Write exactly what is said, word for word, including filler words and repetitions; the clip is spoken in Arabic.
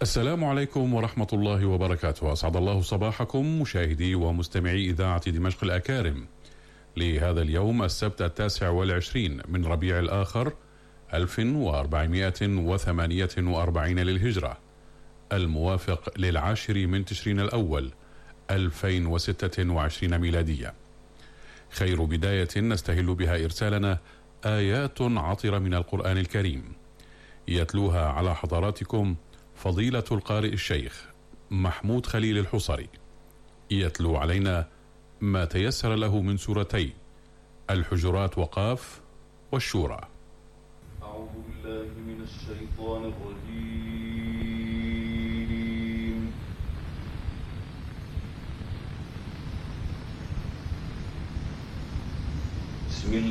السلام عليكم ورحمة الله وبركاته. أسعد الله صباحكم مشاهدي ومستمعي إذاعة دمشق الأكارم لهذا اليوم السبت التاسع والعشرين من ربيع الآخر ألف وأربعمائة وثمانية وأربعين للهجرة، الموافق للعاشر من تشرين الأول ألفين وستة وعشرين ميلادية. خير بداية نستهل بها إرسالنا آيات عطرة من القرآن الكريم، يتلوها على حضراتكم فضيلة القارئ الشيخ محمود خليل الحصري، يتلو علينا ما تيسر له من سورتي الحجرات وقاف والشورى. أعوذ بالله من الشيطان الرجيم.